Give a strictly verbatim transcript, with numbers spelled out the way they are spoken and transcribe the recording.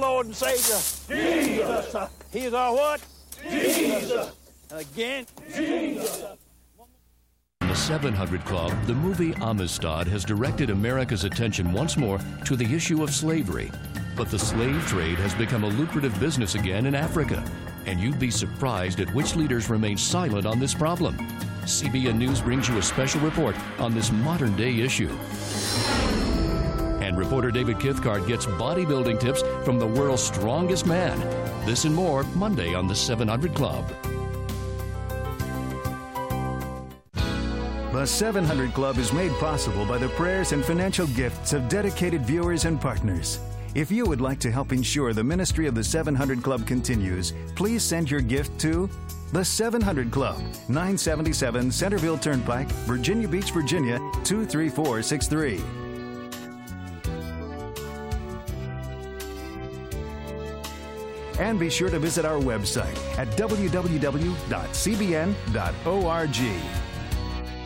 Lord and Savior? Jesus. He is our what? Jesus. And again, Jesus. The seven hundred Club, the movie Amistad has directed America's attention once more to the issue of slavery. But the slave trade has become a lucrative business again in Africa. And you'd be surprised at which leaders remain silent on this problem. C B N News brings you a special report on this modern-day issue. And reporter David Kithcart gets bodybuilding tips from the world's strongest man. This and more Monday on the seven hundred Club. The seven hundred Club is made possible by the prayers and financial gifts of dedicated viewers and partners. If you would like to help ensure the ministry of the seven hundred Club continues, please send your gift to the seven hundred Club, nine seventy-seven Centerville Turnpike, Virginia Beach, Virginia, two three four six three. And be sure to visit our website at w w w dot c b n dot org.